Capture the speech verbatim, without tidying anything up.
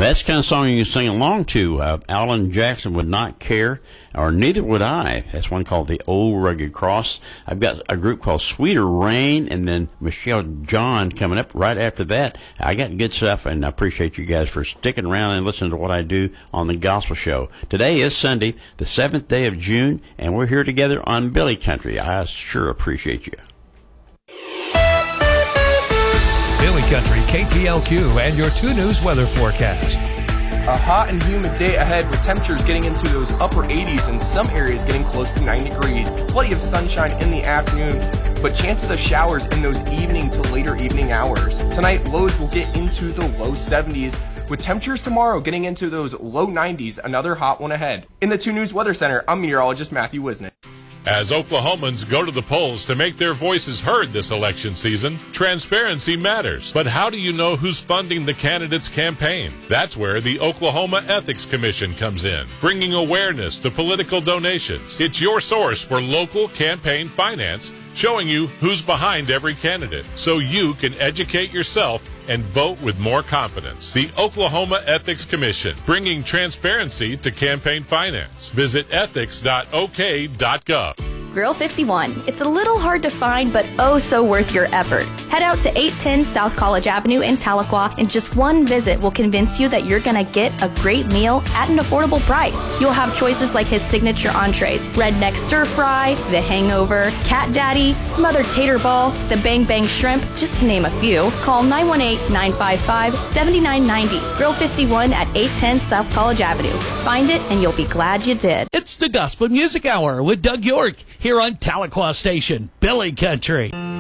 that's the kind of song you can sing along to. Uh, Alan Jackson Would Not Care, or Neither Would I. That's one called The Old Rugged Cross. I've got a group called Sweeter Rain, and then Michelle John coming up right after that. I got good stuff, and I appreciate you guys for sticking around and listening to what I do on the Gospel Show. Today is Sunday, the seventh day of June, and we're here together on Billy Country. I sure appreciate you. Billy Country, K P L Q, and your two News weather forecast. A hot and humid day ahead with temperatures getting into those upper eighties and some areas getting close to ninety degrees. Plenty of sunshine in the afternoon, but chances of showers in those evening to later evening hours. Tonight, lows will get into the low seventies, with temperatures tomorrow getting into those low nineties, another hot one ahead. In the two News Weather Center, I'm meteorologist Matthew Wisnick. As Oklahomans go to the polls to make their voices heard this election season, transparency matters. But how do you know who's funding the candidate's campaign? That's where the Oklahoma Ethics Commission comes in, bringing awareness to political donations. It's your source for local campaign finance, showing you who's behind every candidate, so you can educate yourself and vote with more confidence. The Oklahoma Ethics Commission, bringing transparency to campaign finance. Visit ethics dot o k dot gov. Grill fifty-one. It's a little hard to find, but oh so worth your effort. Head out to eight ten South College Avenue in Tahlequah, and just one visit will convince you that you're going to get a great meal at an affordable price. You'll have choices like his signature entrees, redneck stir fry, the hangover, cat daddy, smothered tater ball, the bang bang shrimp, just to name a few. Call nine one eight, nine five five, seven nine nine zero. Grill fifty-one at eight ten South College Avenue. Find it and you'll be glad you did. It's the Gospel Music Hour with Doug York here on Tahlequah Station, Billy Country.